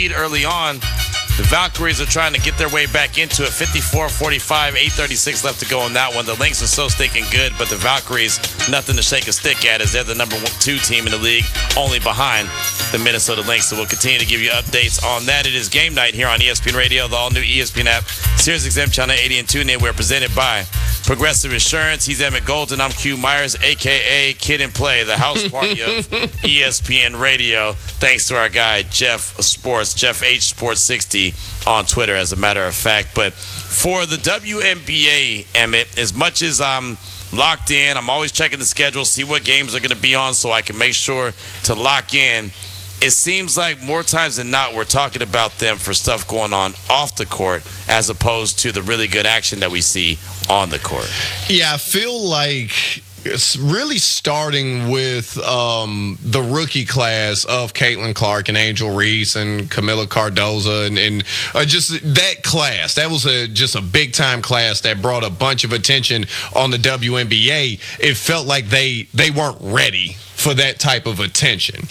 lead early on. The Valkyries are trying to get their way back into it. 54-45, 8:36 left to go on that one. The Lynx are so stinking good, but the Valkyries, nothing to shake a stick at, as they're the number 2 team in the league, only behind the Minnesota Lynx. So we'll continue to give you updates on that. It is game night here on ESPN Radio, the all-new ESPN app, SiriusXM Channel 80 and TuneIn. We're presented by Progressive Insurance. He's Emmett Golden. I'm Q Myers, a.k.a. Kid and Play, the house party of ESPN Radio. Thanks to our guy, Jeff Sports, Jeff H. Sports 60 on Twitter, as a matter of fact. But for the WNBA, Emmett, as much as I'm locked in, I'm always checking the schedule, see what games are going to be on so I can make sure to lock in. It seems like more times than not, we're talking about them for stuff going on off the court as opposed to the really good action that we see on the court. Yeah, I feel like it's really starting with the rookie class of Caitlin Clark and Angel Reese and Camila Cardoza and just that class. That was just a big-time class that brought a bunch of attention on the WNBA. It felt like they weren't ready for that type of attention.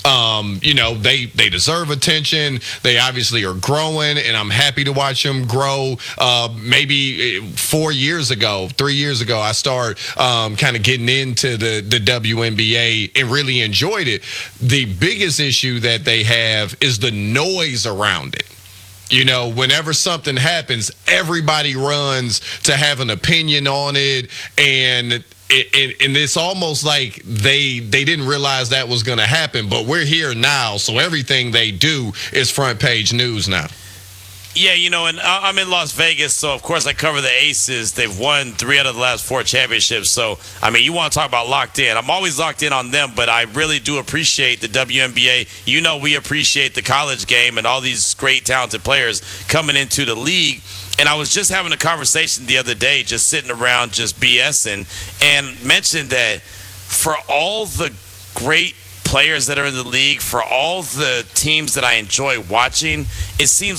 They deserve attention. They obviously are growing, and I'm happy to watch them grow. Maybe 3 years ago, I started kind of getting into the WNBA and really enjoyed it. The biggest issue that they have is the noise around it. Whenever something happens, everybody runs to have an opinion on it, and it's almost like they didn't realize that was going to happen, but we're here now, so everything they do is front page news now. Yeah, and I'm in Las Vegas, so of course I cover the Aces. They've won 3 out of the last 4 championships. So, you want to talk about locked in. I'm always locked in on them, but I really do appreciate the WNBA. We appreciate the college game and all these great, talented players coming into the league. And I was just having a conversation the other day, just sitting around, just BSing, and mentioned that for all the great players that are in the league, for all the teams that I enjoy watching, it seems